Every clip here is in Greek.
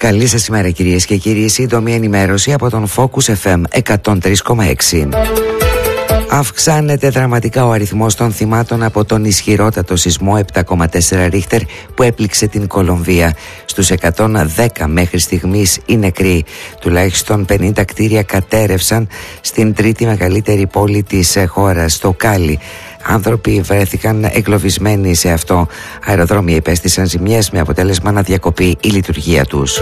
Καλή σας ημέρα κυρίες και κύριοι. Σύντομη ενημέρωση από τον Focus FM 103,6. Αυξάνεται δραματικά ο αριθμός των θυμάτων από τον ισχυρότατο σεισμό 7,4 Ρίχτερ που έπληξε την Κολομβία. Στους 110 μέχρι στιγμής οι νεκροί. Τουλάχιστον 50 κτίρια κατέρευσαν στην τρίτη μεγαλύτερη πόλη της χώρας, το Κάλι. Άνθρωποι βρέθηκαν εγκλωβισμένοι σε αυτό. Αεροδρόμια υπέστησαν ζημιές με αποτέλεσμα να διακοπεί η λειτουργία τους.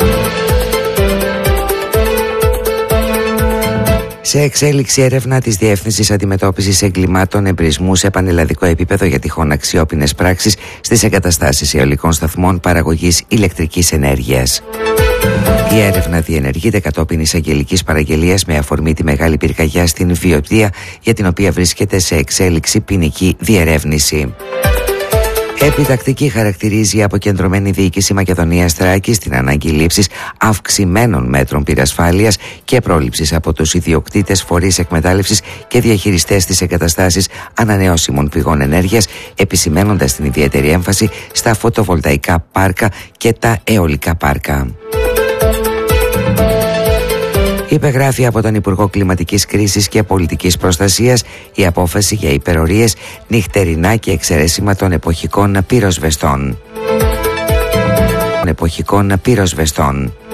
Σε εξέλιξη έρευνα της Διεύθυνσης Αντιμετώπισης Εγκλημάτων Εμπρισμού σε πανελλαδικό επίπεδο για τυχόν αξιόπινες πράξεις στις εγκαταστάσεις αιωλικών σταθμών παραγωγής ηλεκτρικής ενέργειας. Η έρευνα διενεργείται κατόπιν εισαγγελικής παραγγελίας με αφορμή τη μεγάλη πυρκαγιά στην Βιωτία, για την οποία βρίσκεται σε εξέλιξη ποινική διερεύνηση. Επιτακτική χαρακτηρίζει η αποκεντρωμένη διοίκηση Μακεδονίας Θράκης την ανάγκη λήψης αυξημένων μέτρων πυρασφάλειας και πρόληψης από τους ιδιοκτήτες, φορείς εκμετάλλευσης και διαχειριστές της εγκαταστάσεις ανανεώσιμων πηγών ενέργειας, επισημαίνοντας την ιδιαίτερη έμφαση στα φωτοβολταϊκά πάρκα και τα αιωλικά πάρκα. Υπεγράφει από τον Υπουργό Κλιματικής Κρίσης και Πολιτικής Προστασίας η απόφαση για υπερορίες νυχτερινά και εξαιρέσιμα των εποχικών πυροσβεστών.